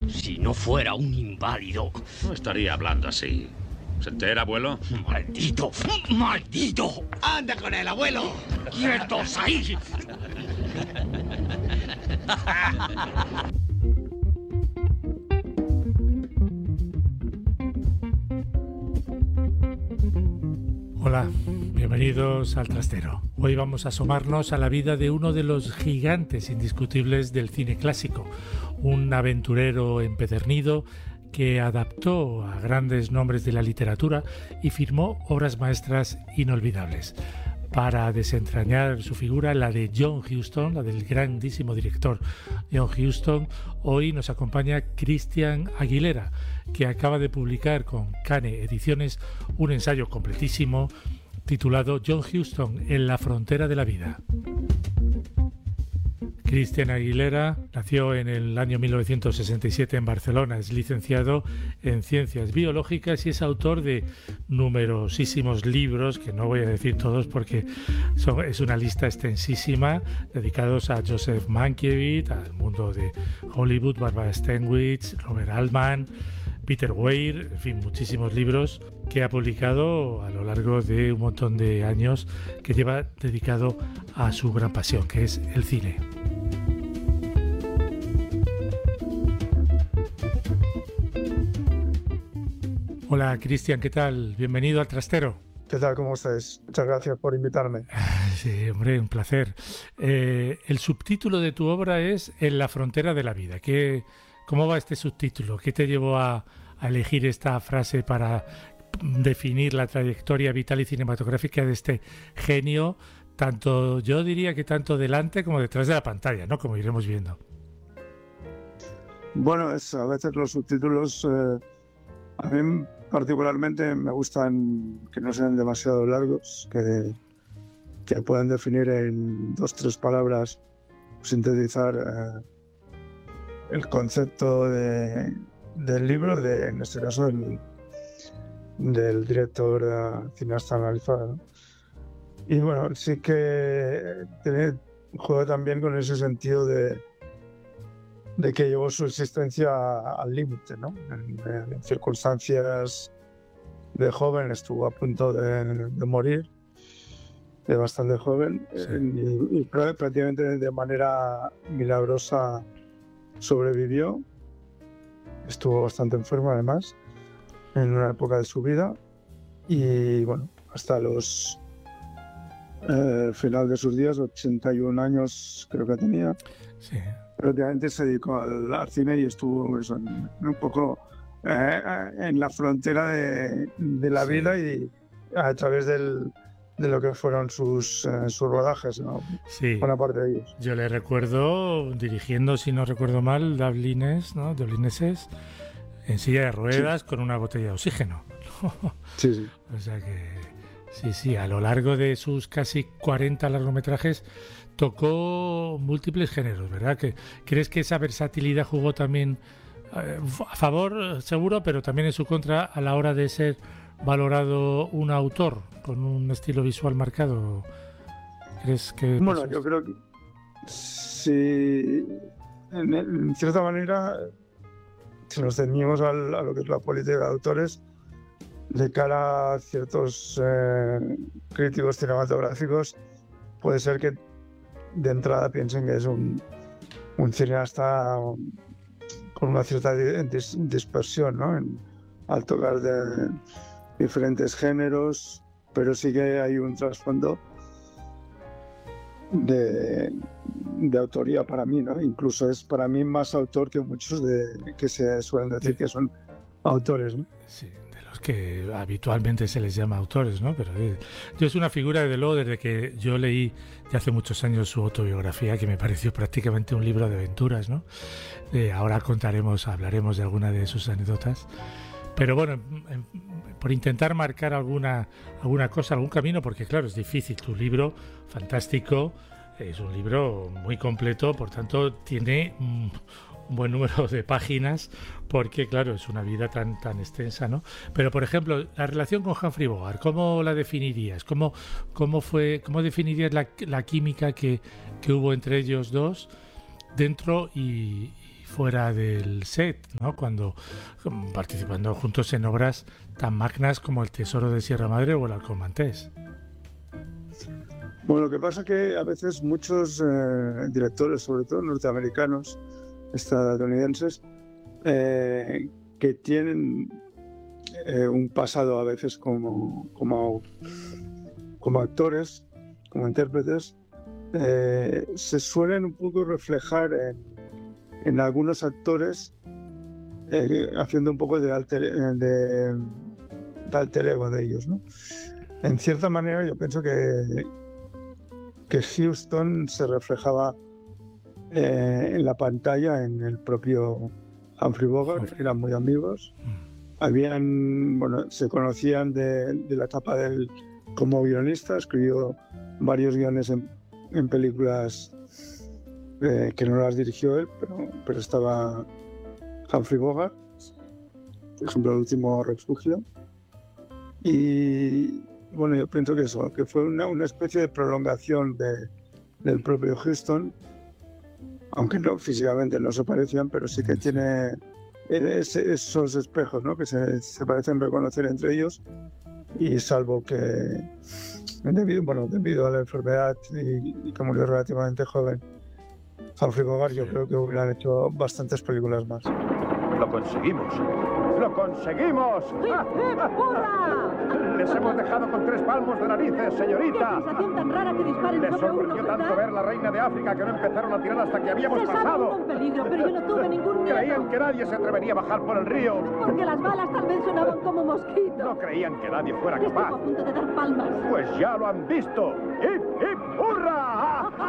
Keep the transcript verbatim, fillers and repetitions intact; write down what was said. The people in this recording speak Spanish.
Si no fuera un inválido... No estaría hablando así. ¿Se entera, abuelo? ¡Maldito! ¡Maldito! ¡Anda con el abuelo! ¡Quietos ahí! Hola, bienvenidos al Trastero. Hoy vamos a asomarnos a la vida de uno de los gigantes indiscutibles del cine clásico, un aventurero empedernido que adaptó a grandes nombres de la literatura y firmó obras maestras inolvidables. Para desentrañar su figura, la de John Huston, la del grandísimo director John Huston, hoy nos acompaña Cristian Aguilera, que acaba de publicar con Cane Ediciones un ensayo completísimo titulado John Huston en la frontera de la vida. Cristian Aguilera nació en el año mil novecientos sesenta y siete en Barcelona, es licenciado en Ciencias Biológicas y es autor de numerosísimos libros, que no voy a decir todos porque son, es una lista extensísima, dedicados a Joseph Mankiewicz, al mundo de Hollywood, Barbara Stanwyck, Robert Altman, Peter Weir, en fin, muchísimos libros que ha publicado a lo largo de un montón de años, que lleva dedicado a su gran pasión, que es el cine. Hola Cristian, ¿qué tal? Bienvenido al Trastero. ¿Qué tal? ¿Cómo estáis? Muchas gracias por invitarme. Sí, hombre, un placer. Eh, el subtítulo de tu obra es En la frontera de la vida. ¿Qué, ¿Cómo va este subtítulo? ¿Qué te llevó a, a elegir esta frase para definir la trayectoria vital y cinematográfica de este genio, tanto, yo diría que tanto delante como detrás de la pantalla, ¿no? Como iremos viendo. Bueno, es, a veces los subtítulos, eh, a mí particularmente me gustan que no sean demasiado largos, que, que puedan definir en dos, tres palabras, sintetizar eh, el concepto de, del libro, de, en este caso el, del director uh, cineasta analizado, ¿no? Y bueno, sí que tiene, juega también con ese sentido de, de que llevó su existencia al límite, ¿no? En, en circunstancias de joven, estuvo a punto de, de morir, de bastante joven, sí. y, y prácticamente de manera milagrosa sobrevivió. Estuvo bastante enfermo además, en una época de su vida, y bueno, hasta los eh, final de sus días, ochenta y un años creo que tenía, sí. Prácticamente se dedicó al, al cine y estuvo eso, en, un poco eh, en la frontera de, de la sí. vida y a través del, de lo que fueron sus, eh, sus rodajes, ¿no? Sí. Buena parte de ellos. Yo le recuerdo dirigiendo, si no recuerdo mal, Dublines, ¿no? Dublineses, en silla de ruedas, sí. con una botella de oxígeno. Sí, sí. O sea que, sí, sí, a lo largo de sus casi cuarenta largometrajes tocó múltiples géneros, ¿verdad? ¿Que, ¿Crees que esa versatilidad jugó también eh, a favor, seguro, pero también en su contra a la hora de ser valorado un autor con un estilo visual marcado? ¿Crees que...? Bueno, yo creo que sí, en, en cierta manera... Si nos ceñimos a lo que es la política de autores, de cara a ciertos eh, críticos cinematográficos, puede ser que de entrada piensen que es un, un cineasta con una cierta dis- dispersión, ¿no? En, al tocar de diferentes géneros, pero sí que hay un trasfondo de, de autoría para mí, ¿no? Incluso es para mí más autor que muchos de que se suelen decir que son autores, ¿no? Sí, de los que habitualmente se les llama autores, ¿no? Pero eh, yo es una figura, desde luego, desde que yo leí ya hace muchos años su autobiografía, que me pareció prácticamente un libro de aventuras, ¿no? Eh, ahora contaremos, hablaremos de alguna de sus anécdotas. Pero bueno, en, por intentar marcar alguna, alguna cosa, algún camino, porque claro, es difícil. Tu libro, fantástico, es un libro muy completo, por tanto tiene un buen número de páginas, porque claro, es una vida tan, tan extensa, ¿no? Pero por ejemplo, la relación con Humphrey Bogart, ¿cómo la definirías? ¿Cómo, cómo fue, cómo definirías la, la química que, que hubo entre ellos dos dentro y, y fuera del set, ¿no? Cuando participando juntos en obras tan magnas como El Tesoro de Sierra Madre o El Halcón Maltés. Bueno, lo que pasa es que a veces muchos eh, directores, sobre todo norteamericanos, estadounidenses, eh, que tienen eh, un pasado a veces como, como, como actores, como intérpretes, eh, se suelen un poco reflejar en, en algunos actores eh, haciendo un poco de alter, de, de alter ego de ellos, ¿no? En cierta manera yo pienso que, que Huston se reflejaba eh, en la pantalla en el propio Humphrey Bogart, eran muy amigos, habían, bueno, se conocían de, de la etapa del como guionista, escribió varios guiones en, en películas eh, que no las dirigió él, pero, pero estaba Humphrey Bogart, por ejemplo, el último Refugio. Y bueno, yo pienso que eso, que fue una, una especie de prolongación de, del propio Huston, aunque no físicamente no se parecían, pero sí que tiene ese, esos espejos, ¿no? Que se, se parecen reconocer entre ellos, y salvo que debido, bueno, debido a la enfermedad y, y que murió relativamente joven Humphrey Bogart, yo creo que hubieran hecho bastantes películas más. ¡Lo conseguimos! ¡Lo conseguimos! Les hemos dejado con tres palmos de narices, señorita. ¡Qué sensación tan rara que disparen Les sobre uno, sorprendió ¿verdad? tanto ver la reina de África que no empezaron a tirar hasta que habíamos Se sabe pasado. uno en peligro, pero yo no tuve ningún miedo. Creían que nadie se atrevería a bajar por el río. Porque las balas tal vez sonaban como mosquitos. No creían que nadie fuera Estuvo capaz. a punto de dar palmas. Pues ya lo han visto. ¡Hip, hip, hurra!